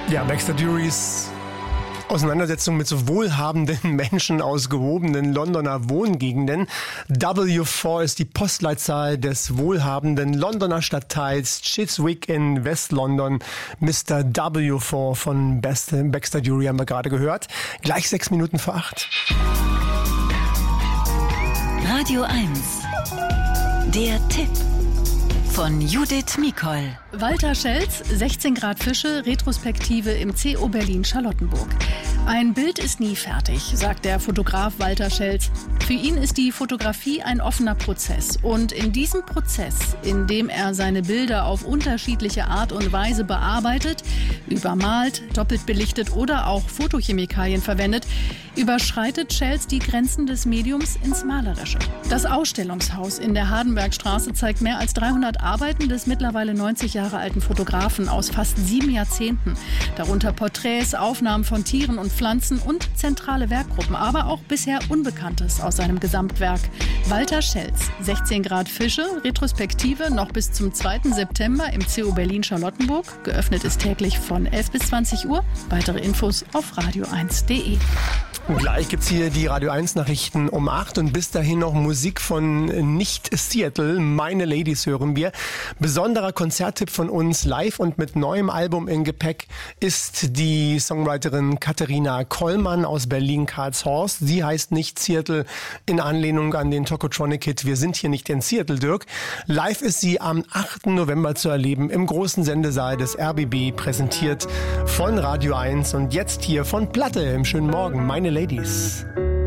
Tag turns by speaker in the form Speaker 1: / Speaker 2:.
Speaker 1: Ja, Baxter Durys Auseinandersetzung mit so wohlhabenden Menschen aus gehobenen Londoner Wohngegenden. W4 ist die Postleitzahl des wohlhabenden Londoner Stadtteils Chiswick in West-London. Mr. W4 von Baxter Dury haben wir gerade gehört. Gleich 6 Minuten vor 8.
Speaker 2: Radio 1. Der Tipp von Judith Mikol.
Speaker 3: Walter Schelz, 16 Grad Fische, Retrospektive im CO Berlin-Charlottenburg. Ein Bild ist nie fertig, sagt der Fotograf Walter Schelz. Für ihn ist die Fotografie ein offener Prozess. Und in diesem Prozess, in dem er seine Bilder auf unterschiedliche Art und Weise bearbeitet, übermalt, doppelt belichtet oder auch Photochemikalien verwendet, überschreitet Schelz die Grenzen des Mediums ins Malerische. Das Ausstellungshaus in der Hardenbergstraße zeigt mehr als 300 Arbeiten des mittlerweile 90 Jahre alten Fotografen aus fast 7 Jahrzehnten. Darunter Porträts, Aufnahmen von Tieren und Pflanzen und zentrale Werkgruppen, aber auch bisher Unbekanntes aus seinem Gesamtwerk. Walter Schelz, 16 Grad Fische, Retrospektive noch bis zum 2. September im CO Berlin-Charlottenburg. Geöffnet ist täglich von 11 bis 20 Uhr. Weitere Infos auf radio1.de.
Speaker 1: Gleich gibt's hier die Radio 1 Nachrichten um 8 und bis dahin noch Musik von Nicht Seattle. Meine Ladies hören wir. Besonderer Konzerttipp von uns live und mit neuem Album in Gepäck ist die Songwriterin Katharina Kollmann aus Berlin-Karlshorst. Sie heißt Nicht Seattle in Anlehnung an den Tokotronic-Hit Wir sind hier nicht in Seattle, Dirk. Live ist sie am 8. November zu erleben im großen Sendesaal des RBB, präsentiert von Radio 1 und jetzt hier von Platte im schönen Morgen. Meine Ladies.